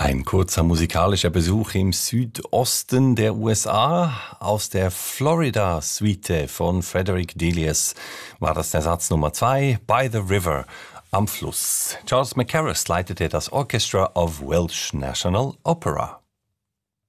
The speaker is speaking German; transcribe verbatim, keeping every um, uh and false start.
Ein kurzer musikalischer Besuch im Südosten der U S A. Aus der Florida-Suite von Frederick Delius war das der Satz Nummer zwei, By the River, am Fluss. Charles Mackerras leitete das Orchestra of Welsh National Opera.